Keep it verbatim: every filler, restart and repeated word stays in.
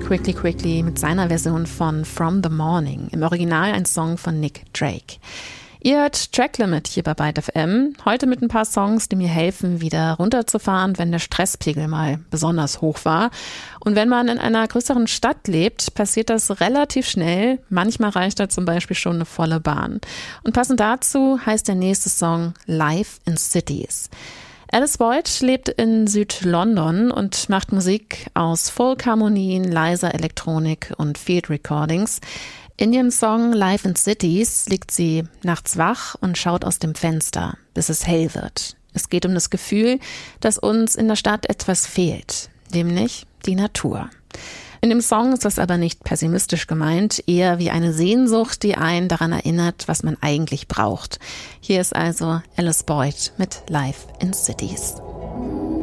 Quickly Quickly mit seiner Version von From the Morning, im Original ein Song von Nick Drake. Ihr hört Track Limit hier bei Byte F M, heute mit ein paar Songs, die mir helfen, wieder runterzufahren, wenn der Stresspegel mal besonders hoch war. Und wenn man in einer größeren Stadt lebt, passiert das relativ schnell. Manchmal reicht da zum Beispiel schon eine volle Bahn. Und passend dazu heißt der nächste Song Life in Cities. Alice Boyd lebt in Süd-London und macht Musik aus Folk-Harmonien, leiser Elektronik und Field Recordings. In ihrem Song Life in Cities liegt sie nachts wach und schaut aus dem Fenster, bis es hell wird. Es geht um das Gefühl, dass uns in der Stadt etwas fehlt, nämlich die Natur. In dem Song ist das aber nicht pessimistisch gemeint, eher wie eine Sehnsucht, die einen daran erinnert, was man eigentlich braucht. Hier ist also Alice Boyd mit Life in Cities.